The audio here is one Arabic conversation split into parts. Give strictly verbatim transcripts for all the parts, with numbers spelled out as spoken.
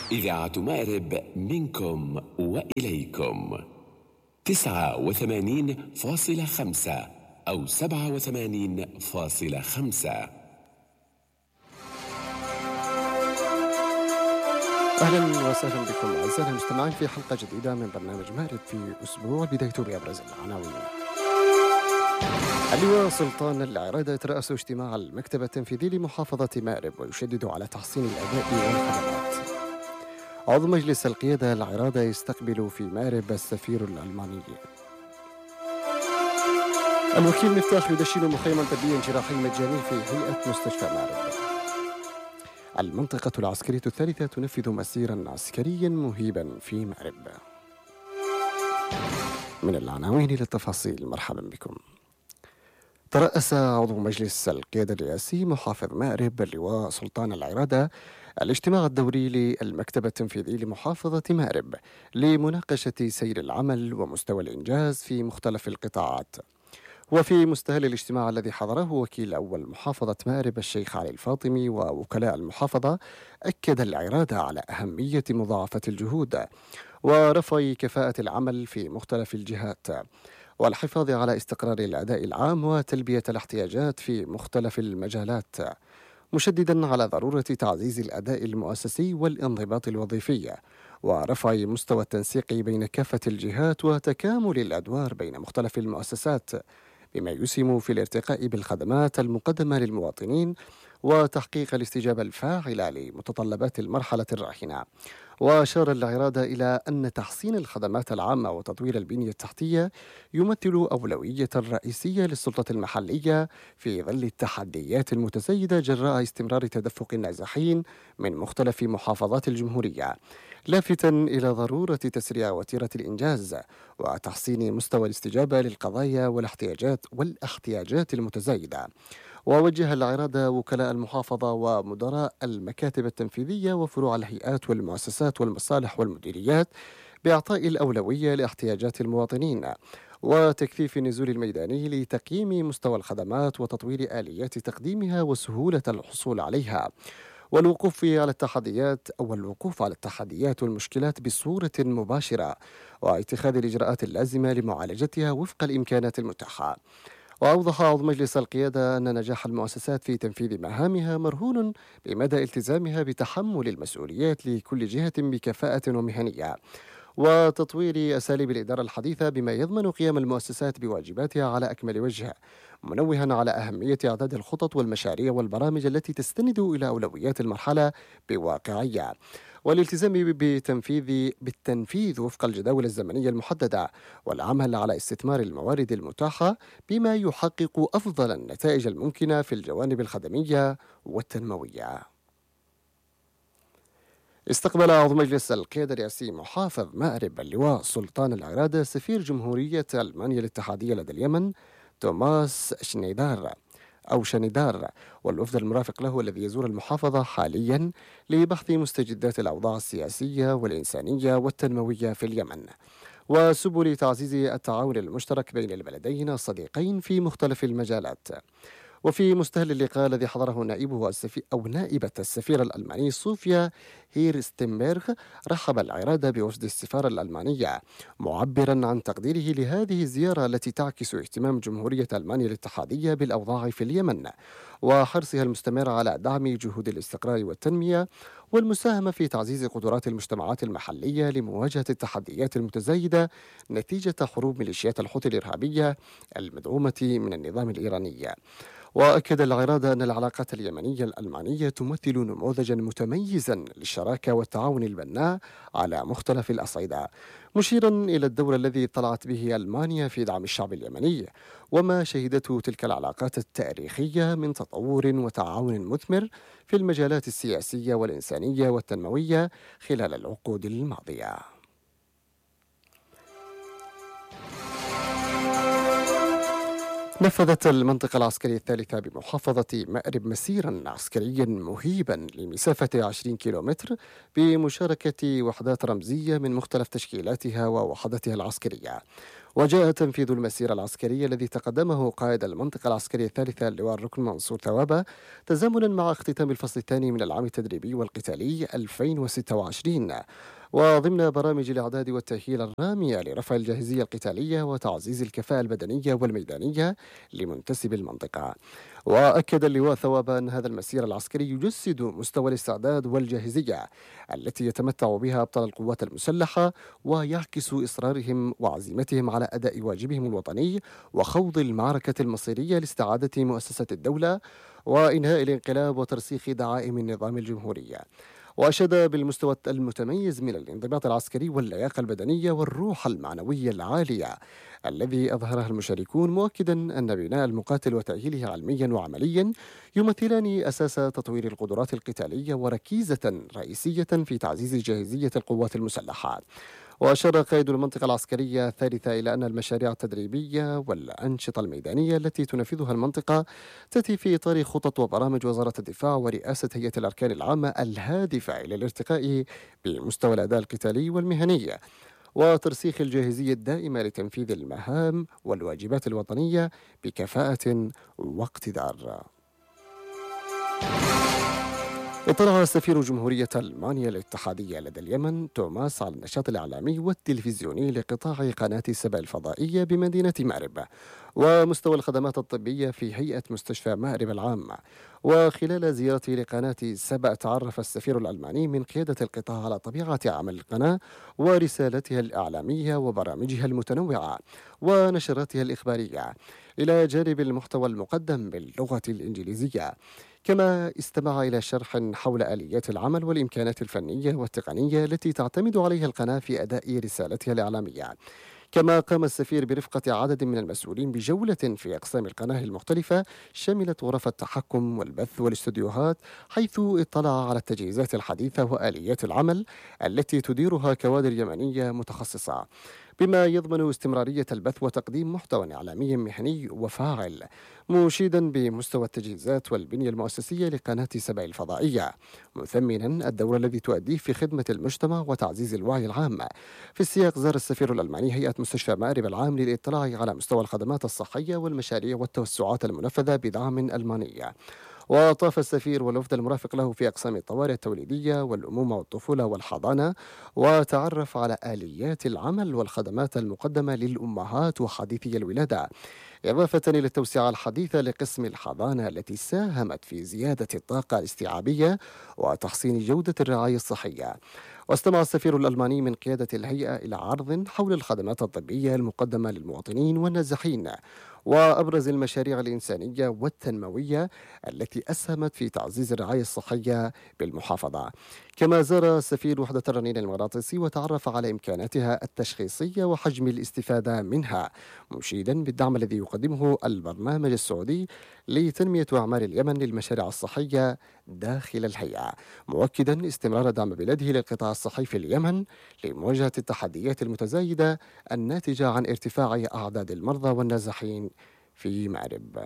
إذاعة مأرب منكم وإليكم تسعة وثمانين فاصلة خمسة أو سبعة وثمانين فاصلة خمسة. أهلا وسهلا بكم أعزائنا المستمعين في حلقة جديدة من برنامج مأرب في أسبوع بدايته بأبرز العناوين. اللواء سلطان العرادة يترأس اجتماع المكتب التنفيذي لمحافظة مأرب ويشدد على تحسين الأداء والخدمات. عضو مجلس القيادة العرادة يستقبل في مأرب السفير الألماني. الوكيل مفتاح يدشن مخيما طبيا جراحي مجاني في هيئة مستشفى مأرب. المنطقة العسكرية الثالثة تنفذ مسيرا عسكريا مهيبا في مأرب. من العناوين للتفاصيل، مرحبا بكم. ترأس عضو مجلس القيادة الرئاسي محافظ مأرب اللواء سلطان العرادة الاجتماع الدوري للمكتب التنفيذي لمحافظة مأرب لمناقشة سير العمل ومستوى الإنجاز في مختلف القطاعات. وفي مستهل الاجتماع الذي حضره وكيل أول محافظة مأرب الشيخ علي الفاطمي ووكلاء المحافظة، أكد العرادة على أهمية مضاعفة الجهود ورفع كفاءة العمل في مختلف الجهات والحفاظ على استقرار الأداء العام وتلبية الاحتياجات في مختلف المجالات، مشددا على ضرورة تعزيز الأداء المؤسسي والانضباط الوظيفي ورفع مستوى التنسيق بين كافة الجهات وتكامل الأدوار بين مختلف المؤسسات، بما يسهم في الارتقاء بالخدمات المقدمة للمواطنين وتحقيق الاستجابة الفاعلة لمتطلبات المرحلة الراهنة. وأشار العرادة إلى أن تحسين الخدمات العامة وتطوير البنية التحتية يمثل أولوية رئيسية للسلطة المحلية في ظل التحديات المتزايدة جراء استمرار تدفق النازحين من مختلف محافظات الجمهورية، لافتا إلى ضرورة تسريع وتيرة الإنجاز وتحسين مستوى الاستجابة للقضايا والاحتياجات والاحتياجات المتزايدة. ووجه العرادة وكلاء المحافظة ومدراء المكاتب التنفيذية وفروع الهيئات والمؤسسات والمصالح والمديريات بإعطاء الأولوية لاحتياجات المواطنين وتكثيف النزول الميداني لتقييم مستوى الخدمات وتطوير آليات تقديمها وسهولة الحصول عليها، والوقوف على التحديات أو الوقوف على التحديات والمشكلات بصورة مباشرة واتخاذ الإجراءات اللازمة لمعالجتها وفق الإمكانات المتاحة. وأوضح عضو مجلس القيادة أن نجاح المؤسسات في تنفيذ مهامها مرهون بمدى التزامها بتحمل المسؤوليات لكل جهة بكفاءة ومهنية وتطوير أساليب الإدارة الحديثة بما يضمن قيام المؤسسات بواجباتها على أكمل وجه، منوها على أهمية إعداد الخطط والمشاريع والبرامج التي تستند إلى أولويات المرحلة بواقعية والالتزام بتنفيذ بالتنفيذ وفق الجداول الزمنية المحددة والعمل على استثمار الموارد المتاحة بما يحقق أفضل النتائج الممكنة في الجوانب الخدمية والتنموية. استقبل عضو مجلس القيادة الرئاسي محافظ مأرب اللواء سلطان العرادة سفير جمهورية ألمانيا الاتحادية لدى اليمن توماس شنيدار أو شنيدار والوفد المرافق له الذي يزور المحافظة حاليا لبحث مستجدات الأوضاع السياسية والإنسانية والتنموية في اليمن وسبل تعزيز التعاون المشترك بين البلدين الصديقين في مختلف المجالات. وفي مستهل اللقاء الذي حضره نائبه السفير أو نائبة السفير الألماني صوفيا هيرستنبرغ، رحب العرادة بوفد السفارة الألمانية معبرا عن تقديره لهذه الزيارة التي تعكس اهتمام جمهورية ألمانيا الاتحادية بالأوضاع في اليمن وحرصها المستمر على دعم جهود الاستقرار والتنمية والمساهمة في تعزيز قدرات المجتمعات المحلية لمواجهة التحديات المتزايدة نتيجة حروب ميليشيات الحوثي الإرهابية المدعومة من النظام الإيراني. وأكد العرادة أن العلاقات اليمنية الألمانية تمثل نموذجا متميزا للشراكة والتعاون البناء على مختلف الأصعدة، مشيرا إلى الدور الذي طلعت به ألمانيا في دعم الشعب اليمني وما شهدته تلك العلاقات التاريخية من تطور وتعاون مثمر في المجالات السياسية والإنسانية والتنموية خلال العقود الماضية. نفذت المنطقة العسكرية الثالثة بمحافظة مأرب مسيرا عسكريا مهيبا لمسافة عشرين كيلومتر بمشاركة وحدات رمزية من مختلف تشكيلاتها ووحداتها العسكرية. وجاء تنفيذ المسيرة العسكرية الذي تقدمه قائد المنطقة العسكرية الثالثة اللواء الركن منصور ثوابة تزامنا مع اختتام الفصل الثاني من العام التدريبي والقتالي ألفين وستة وعشرين، وضمن برامج الإعداد والتأهيل الرامية لرفع الجاهزية القتالية وتعزيز الكفاءة البدنية والميدانية لمنتسبي المنطقة. وأكد اللواء ثوابة أن هذا المسير العسكري يجسد مستوى الاستعداد والجاهزية التي يتمتع بها أبطال القوات المسلحة، ويعكس إصرارهم وعزيمتهم على أداء واجبهم الوطني وخوض المعركة المصيرية لاستعادة مؤسسة الدولة وإنهاء الانقلاب وترسيخ دعائم النظام الجمهوري. وأشاد بالمستوى المتميز من الانضباط العسكري واللياقة البدنية والروح المعنوية العالية الذي أظهرها المشاركون، مؤكدا أن بناء المقاتل وتأهيله علميا وعمليا يمثلان أساس تطوير القدرات القتالية وركيزة رئيسية في تعزيز جاهزية القوات المسلحة. وأشار قائد المنطقة العسكرية الثالثة إلى أن المشاريع التدريبية والأنشطة الميدانية التي تنفذها المنطقة تأتي في إطار خطط وبرامج وزارة الدفاع ورئاسة هيئة الأركان العامة الهادفة إلى الارتقاء بمستوى الأداء القتالي والمهني وترسيخ الجاهزية الدائمة لتنفيذ المهام والواجبات الوطنية بكفاءة واقتدار. اطلع سفير جمهورية ألمانيا الاتحادية لدى اليمن توماس على النشاط الإعلامي والتلفزيوني لقطاع قناة سبع الفضائية بمدينة مأرب ومستوى الخدمات الطبية في هيئة مستشفى مأرب العامة. وخلال زيارته لقناة سبع تعرف السفير الألماني من قيادة القطاع على طبيعة عمل القناة ورسالتها الإعلامية وبرامجها المتنوعة ونشراتها الإخبارية إلى جانب المحتوى المقدم باللغة الإنجليزية، كما استمع إلى شرح حول آليات العمل والإمكانات الفنية والتقنية التي تعتمد عليها القناة في أداء رسالتها الإعلامية. كما قام السفير برفقة عدد من المسؤولين بجولة في أقسام القناة المختلفة شملت غرف التحكم والبث والاستوديوهات، حيث اطلع على التجهيزات الحديثة وآليات العمل التي تديرها كوادر يمنية متخصصة، بما يضمن استمرارية البث وتقديم محتوى إعلامي مهني وفاعل، مشيدا بمستوى التجهيزات والبنية المؤسسية لقناة سبع الفضائية، مثمنا الدور الذي تؤديه في خدمة المجتمع وتعزيز الوعي العام. في السياق زار السفير الألماني هيئة مستشفى مأرب العام للاطلاع على مستوى الخدمات الصحية والمشاريع والتوسعات المنفذة بدعم ألماني. وطاف السفير والوفد المرافق له في أقسام الطوارئ التوليدية والأمومة والطفولة والحضانة، وتعرف على آليات العمل والخدمات المقدمة للأمهات وحديثي الولادة، إضافة إلى التوسعة الحديثة لقسم الحضانة التي ساهمت في زيادة الطاقة الاستيعابية وتحسين جودة الرعاية الصحية. واستمع السفير الألماني من قيادة الهيئة إلى عرض حول الخدمات الطبية المقدمة للمواطنين والنازحين وأبرز المشاريع الإنسانية والتنموية التي أسهمت في تعزيز الرعاية الصحية بالمحافظة. كما زار السفير وحدة الرنين المغناطيسي وتعرف على إمكاناتها التشخيصية وحجم الاستفادة منها، مشيدا بالدعم الذي يقدمه البرنامج السعودي لتنمية أعمال اليمن للمشاريع الصحية داخل الهيئة، مؤكدا استمرار دعم بلاده للقطاع الصحي في اليمن لمواجهة التحديات المتزايدة الناتجة عن ارتفاع أعداد المرضى والنازحين في مأرب.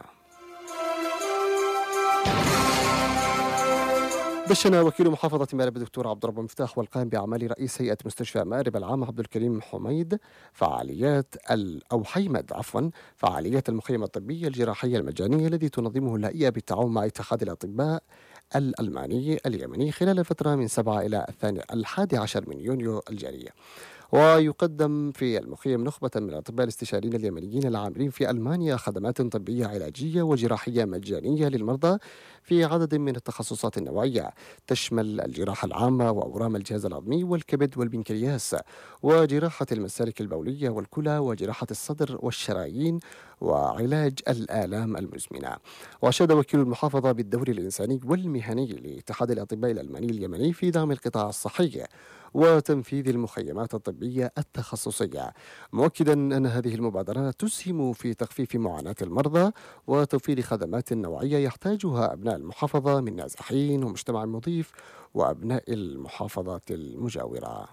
دشن وكيل محافظة مأرب الدكتور عبد الرب مفتاح والقائم بأعمال رئيس هيئة مستشفى مأرب العام عبد الكريم حميد فعاليات أو حيمد عفوا فعاليات المخيم الطبي الجراحية المجانية الذي تنظمه الهيئة بالتعاون مع اتحاد الأطباء الألماني اليمني خلال الفترة من سبعة إلى الحادي عشر من يونيو الجارية. ويقدم في المخيم نخبة من الأطباء الاستشاريين اليمنيين العاملين في ألمانيا خدمات طبية علاجية وجراحية مجانية للمرضى في عدد من التخصصات النوعية تشمل الجراحة العامة وأورام الجهاز الهضمي والكبد والبنكرياس وجراحة المسالك البولية والكلى وجراحة الصدر والشرايين وعلاج الآلام المزمنة. وأشاد وكيل المحافظة بالدور الإنساني والمهني لاتحاد الأطباء الألماني اليمني في دعم القطاع الصحي وتنفيذ المخيمات الطبية التخصصية، مؤكدا أن هذه المبادرات تسهم في تخفيف معاناة المرضى وتوفير خدمات نوعية يحتاجها أبناء المحافظة من نازحين ومجتمع مضيف وأبناء المحافظات المجاورة.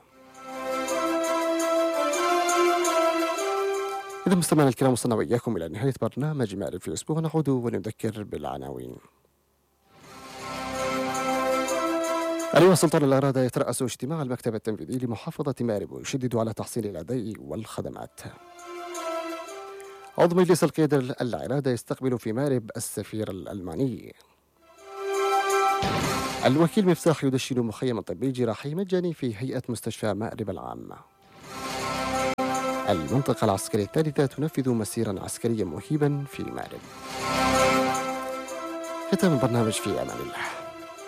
إذا مستمعنا الكرام وصلنا وإياكم إلى نهاية برنامج مأرب في أسبوع، نعود ونذكر بالعناوين. اللواء سلطان الأرادة يترأس اجتماع المكتب التنفيذي لمحافظة مأرب ويشدد على تحسين الأداء والخدمات. عضو مجلس القيادة العرادة يستقبل في مأرب السفير الألماني. الوكيل مفتاح يدشن مخيم طبي جراحي مجاني في هيئة مستشفى مأرب العامة. المنطقة العسكرية الثالثة تنفذ مسيرا عسكريا مهيبا في مأرب. ختام البرنامج في أمان الله.